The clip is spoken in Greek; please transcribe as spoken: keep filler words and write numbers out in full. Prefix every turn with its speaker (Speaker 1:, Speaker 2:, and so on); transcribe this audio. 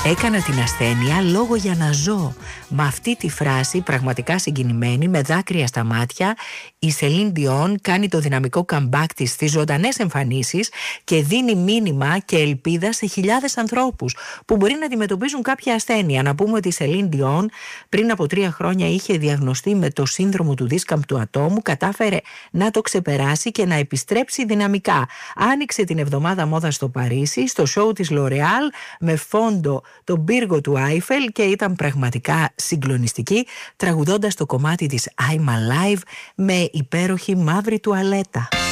Speaker 1: Έκανα την ασθένεια λόγο για να ζω. Με αυτή τη φράση, πραγματικά συγκινημένη, με δάκρυα στα μάτια, η Σελίν Διόν κάνει το δυναμικό comeback της στις ζωντανές εμφανίσεις και δίνει μήνυμα και ελπίδα σε χιλιάδες ανθρώπους που μπορεί να αντιμετωπίζουν κάποια ασθένεια. Να πούμε ότι η Σελίν Διόν πριν από τρία χρόνια είχε διαγνωστεί με το σύνδρομο του δίσκαμπτου ατόμου, κατάφερε να το ξεπεράσει και να επιστρέψει δυναμικά. Άνοιξε την εβδομάδα μόδα στο Παρίσι, στο σοου της L'Oréal, με φόντο τον πύργο του Άιφελ και ήταν πραγματικά συγκλονιστική, τραγουδώντας το κομμάτι της I'm Alive με υπέροχη μαύρη τουαλέτα.